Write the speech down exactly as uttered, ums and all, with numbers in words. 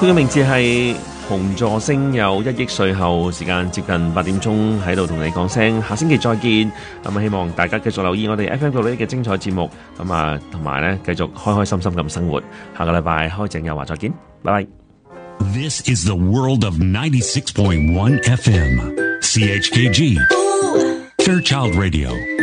佢嘅名字係紅座星，有一億歲後，時間接近八點鐘喺度同你講聲，下星期再見。咁啊，希望大家繼續留意我哋 F M 九六一嘅精彩節目，咁啊，同埋咧繼續開開心心咁生活。下個禮拜開正又話再見，拜拜。 This is the world of ninety-six point one F M C H K G Fairchild Radio.